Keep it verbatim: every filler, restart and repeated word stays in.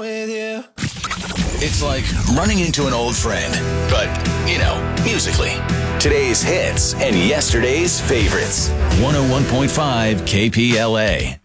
with you. It's like running into an old friend, but, you know, musically. Today's hits and yesterday's favorites. one oh one point five K P L A.